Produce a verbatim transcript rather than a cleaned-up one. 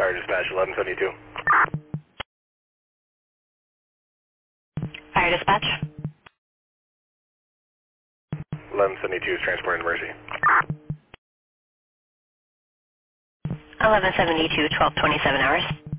Fire Dispatch, eleven seventy-two. Fire Dispatch. eleven seventy-two is transporting to Mercy. eleven seventy-two, twelve twenty-seven hours.